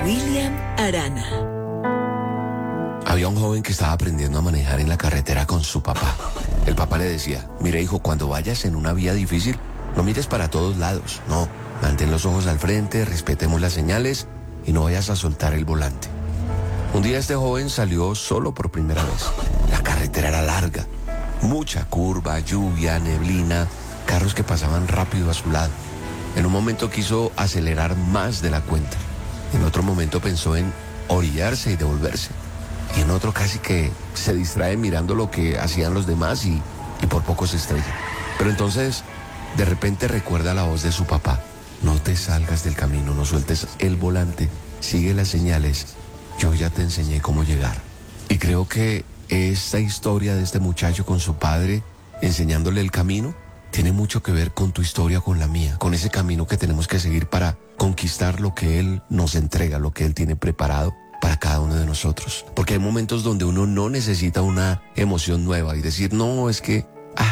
William Arana. Había un joven que estaba aprendiendo a manejar en la carretera con su papá. El papá le decía: mire, hijo, cuando vayas en una vía difícil, no mires para todos lados, no. Mantén los ojos al frente, respetemos las señales y no vayas a soltar el volante. Un día este joven salió solo por primera vez. La carretera era larga, mucha curva, lluvia, neblina, carros que pasaban rápido a su lado. En un momento quiso acelerar más de la cuenta. En otro momento pensó en orillarse y devolverse. Y en otro casi que se distrae mirando lo que hacían los demás y por poco se estrella. Pero entonces, de repente recuerda la voz de su papá: no te salgas del camino, no sueltes el volante, sigue las señales, yo ya te enseñé cómo llegar. Y creo que esta historia de este muchacho con su padre enseñándole el camino tiene mucho que ver con tu historia, con la mía, con ese camino que tenemos que seguir para conquistar lo que Él nos entrega, lo que Él tiene preparado para cada uno de nosotros. Porque hay momentos donde uno no necesita una emoción nueva y decir: no, es que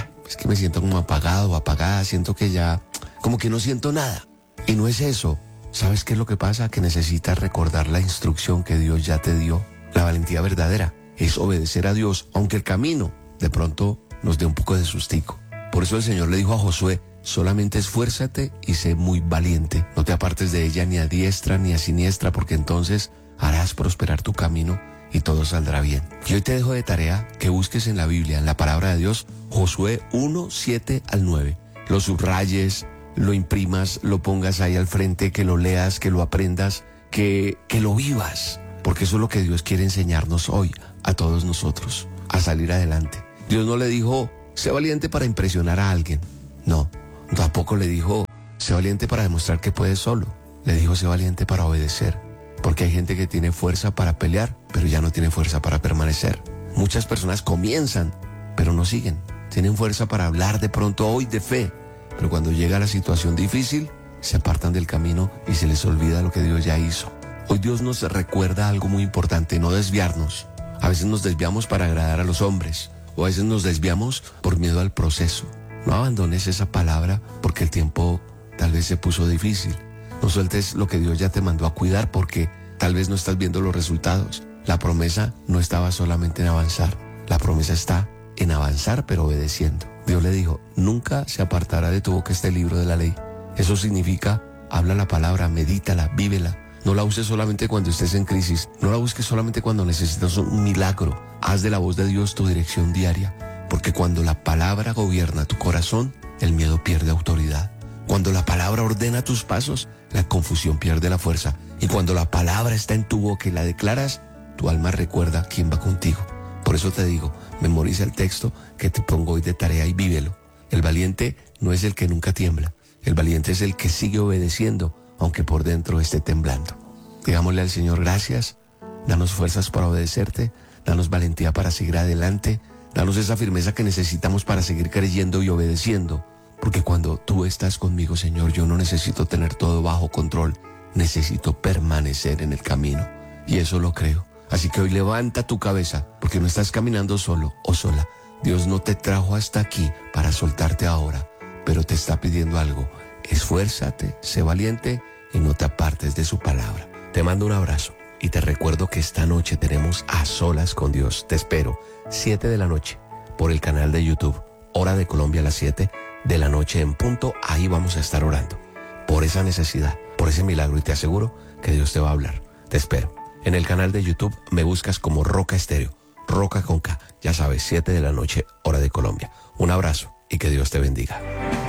me siento como apagado, apagada, siento que ya, como que no siento nada. Y no es eso. ¿Sabes qué es lo que pasa? Que necesitas recordar la instrucción que Dios ya te dio. La valentía verdadera es obedecer a Dios, aunque el camino de pronto nos dé un poco de sustico. Por eso el Señor le dijo a Josué: solamente esfuérzate y sé muy valiente. No te apartes de ella ni a diestra ni a siniestra, porque entonces harás prosperar tu camino y todo saldrá bien. Y hoy te dejo de tarea que busques en la Biblia, en la palabra de Dios, Josué 1, 7 al 9. Lo subrayes, lo imprimas, lo pongas ahí al frente, que lo leas, que lo aprendas, que lo vivas. Porque eso es lo que Dios quiere enseñarnos hoy a todos nosotros, a salir adelante. Dios no le dijo: sé valiente para impresionar a alguien. No, tampoco le dijo: sé valiente para demostrar que puedes solo. Le dijo: sé valiente para obedecer. Porque hay gente que tiene fuerza para pelear, pero ya no tiene fuerza para permanecer. Muchas personas comienzan, pero no siguen. Tienen fuerza para hablar de pronto hoy de fe, pero cuando llega la situación difícil, se apartan del camino y se les olvida lo que Dios ya hizo. Hoy Dios nos recuerda algo muy importante: no desviarnos. A veces nos desviamos para agradar a los hombres, o a veces nos desviamos por miedo al proceso. No abandones esa palabra porque el tiempo tal vez se puso difícil. No sueltes lo que Dios ya te mandó a cuidar porque tal vez no estás viendo los resultados. La promesa no estaba solamente en avanzar. La promesa está en avanzar pero obedeciendo. Dios le dijo: nunca se apartará de tu boca este libro de la ley. Eso significa: habla la palabra, medítala, vívela. No la uses solamente cuando estés en crisis. No la busques solamente cuando necesitas un milagro. Haz de la voz de Dios tu dirección diaria. Porque cuando la palabra gobierna tu corazón, el miedo pierde autoridad. Cuando la palabra ordena tus pasos, la confusión pierde la fuerza. Y cuando la palabra está en tu boca y la declaras, tu alma recuerda quién va contigo. Por eso te digo, memoriza el texto que te pongo hoy de tarea y vívelo. El valiente no es el que nunca tiembla. El valiente es el que sigue obedeciendo, aunque por dentro esté temblando. Digámosle al Señor: gracias, danos fuerzas para obedecerte, danos valentía para seguir adelante, danos esa firmeza que necesitamos para seguir creyendo y obedeciendo. Porque cuando tú estás conmigo, Señor, yo no necesito tener todo bajo control, necesito permanecer en el camino. Y eso lo creo. Así que hoy levanta tu cabeza, porque no estás caminando solo o sola. Dios no te trajo hasta aquí para soltarte ahora, pero te está pidiendo algo: esfuérzate, sé valiente y no te apartes de su palabra. Te mando un abrazo y te recuerdo que esta noche tenemos A Solas con Dios. Te espero 7 de la noche por el canal de YouTube, hora de Colombia a las 7 de la noche en punto. Ahí vamos a estar orando por esa necesidad, por ese milagro, y te aseguro que Dios te va a hablar. Te espero. En el canal de YouTube me buscas como Roca Estéreo, Roca con K. Ya sabes, 7 de la noche, hora de Colombia. Un abrazo y que Dios te bendiga.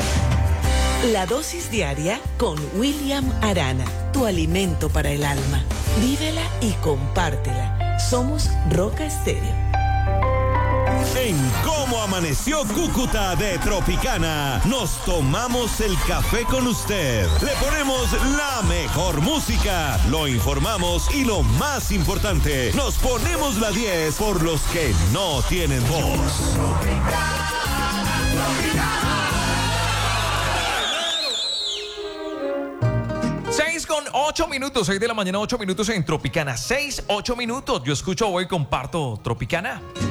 La dosis diaria con William Arana, tu alimento para el alma. Vívela y compártela. Somos Roca Estéreo. En Cómo Amaneció Cúcuta de Tropicana, nos tomamos el café con usted. Le ponemos la mejor música, lo informamos y lo más importante, nos ponemos la 10 por los que no tienen voz. Con 8 minutos, 6 de la mañana, 8 minutos en Tropicana. 6, 8 minutos. Yo escucho hoy, comparto Tropicana.